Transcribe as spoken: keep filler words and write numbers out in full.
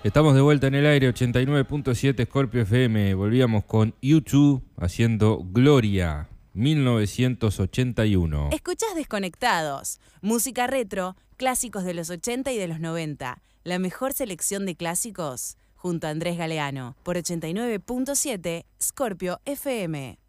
Estamos de vuelta en el aire, ochenta y nueve punto siete Scorpio F M. Volvíamos con U dos haciendo Gloria, mil novecientos ochenta y uno. Escuchás Desconectados, música retro, clásicos de los ochenta y de los noventa. La mejor selección de clásicos junto a Andrés Galeano por ochenta y nueve punto siete Scorpio F M.